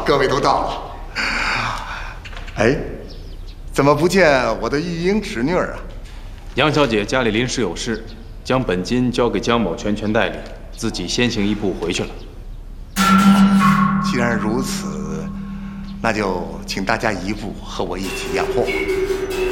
各位都到了。哎，怎么不见我的玉英侄女啊？ 杨小姐家里临时有事，将本金交给江某全权代理，自己先行一步回去了。 既然如此，那就请大家移步和我一起验货。